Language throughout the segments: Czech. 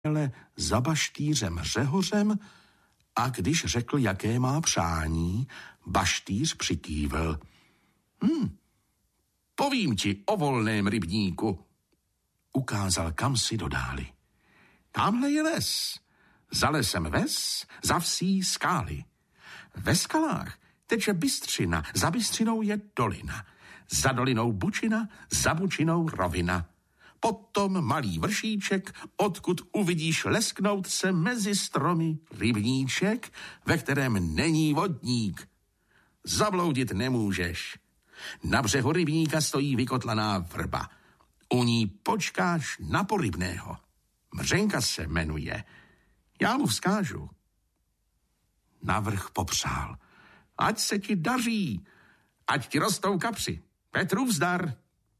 za baštýřem Řehořem a když řekl, jaké má přání, baštýř přikývl. Povím ti o volném rybníku. Ukázal kam si do dály. Tamhle je les. Za lesem ves, za vsí skály. Ve skalách teče bystřina, za bystřinou je dolina. Za dolinou bučina, za bučinou rovina. Potom malý vršíček, odkud uvidíš lesknout se mezi stromy rybníček, ve kterém není vodník. Zabloudit nemůžeš. Na břehu rybníka stojí vykotlaná vrba. U ní počkáš na porybného. Mřenka se jmenuje. Já mu vzkážu. Navrch popřál. Ať se ti daří, ať ti rostou kapři. Petrův zdar.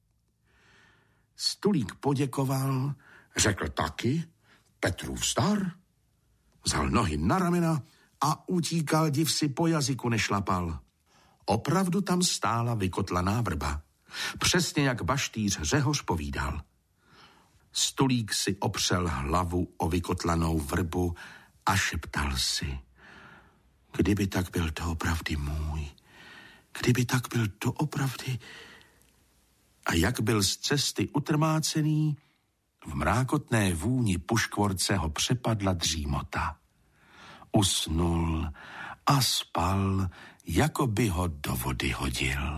Stulík poděkoval, řekl taky Petrův zdar. Vzal nohy na ramena a utíkal, div si po jazyku nešlapal. Opravdu tam stála vykotlaná vrba. Přesně jak baštýř Řehoř povídal. Stulík si opřel hlavu o vykotlanou vrbu a šeptal si. Kdyby tak byl doopravdy můj, kdyby tak byl doopravdy. A jak byl z cesty utrmácený, v mrákotné vůni puškvorce ho přepadla dřímota. Usnul a spal, jako by ho do vody hodil.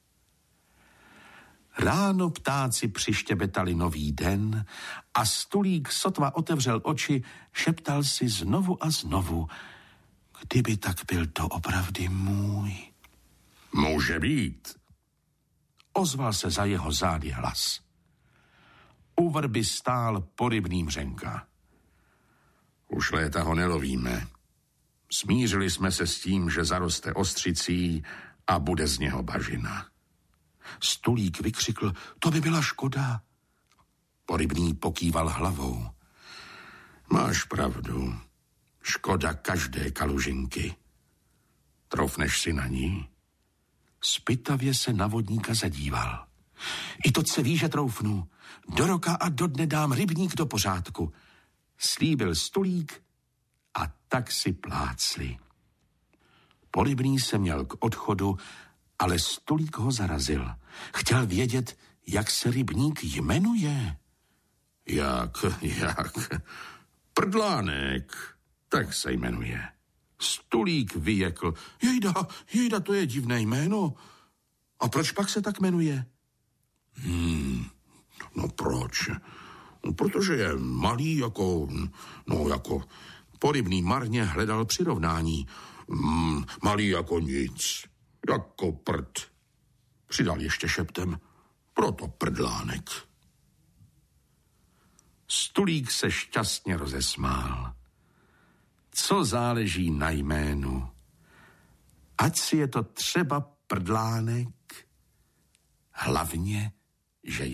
Ráno ptáci přištěbetali nový den a Stulík sotva otevřel oči, šeptal si znovu a znovu. Kdyby tak byl doopravdy můj. Může být. Ozval se za jeho zády hlas. U vrby stál porybný Mřenka. Už léta ho nelovíme. Smířili jsme se s tím, že zaroste ostřicí a bude z něho bažina. Stulík vykřikl, to by byla škoda. Porybný pokýval hlavou. Máš pravdu. Škoda každé kalužinky. Troufneš si na ní? Zpytavě se na vodníka zadíval. I to se ví, že troufnu. Do roka a do dne dám rybník do pořádku. Slíbil Stulík a tak si plácli. Porybný se měl k odchodu, ale Stulík ho zarazil. Chtěl vědět, jak se rybník jmenuje. Jak? Prdlánek, tak se jmenuje. Stulík vyjekl. Jejda, to je divné jméno. A proč pak se tak jmenuje? No proč? No, protože je malý jako Porybný marně hledal přirovnání. Malý jako nic. Jako prd. Přidal ještě šeptem. Proto prdlánek. Stulík se šťastně rozesmál. Co záleží na jménu? Ať si je to třeba prdlánek, hlavně, že